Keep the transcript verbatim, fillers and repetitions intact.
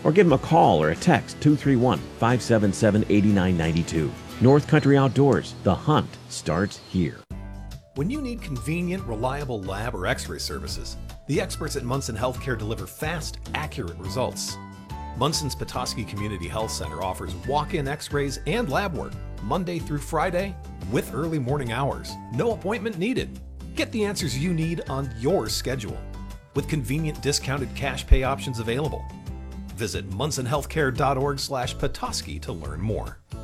or give them a call or a text two three one, five seven seven, eight nine nine two. North Country Outdoors, the hunt starts here. When you need convenient, reliable lab or x-ray services, the experts at Munson Healthcare deliver fast, accurate results. Munson's Petoskey Community Health Center offers walk-in x-rays and lab work Monday through Friday with early morning hours. No appointment needed. Get the answers you need on your schedule with convenient discounted cash pay options available. Visit munson healthcare dot org slash Petoskey to learn more.